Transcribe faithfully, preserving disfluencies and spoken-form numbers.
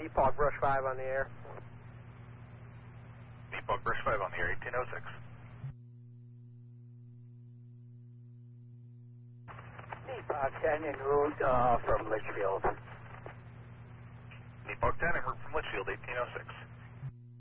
Neepog Brush five on the air. Neepog Brush five on the air, eighteen oh six. Neepog ten en route uh, from Litchfield. Neepog ten en route from Litchfield, eighteen oh six.